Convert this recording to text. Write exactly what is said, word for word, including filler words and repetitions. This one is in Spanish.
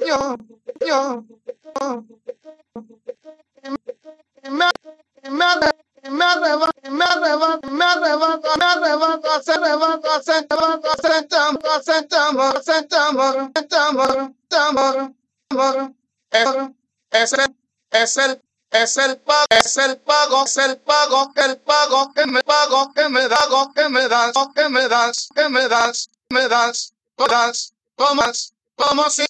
yo, yo, me, me arre- me arreba- me arreba- me arrebata, me arrebata, se arrebata, se arrebata, se arrebata, se arrebata, se arrebata, se arrebata, se arrebata, se arrebata. Es el, es el, es el pago, es el pago, es el pago, el pago que me pago, que me da, que me das, que me das, que me das, me das, todas, tomas, como si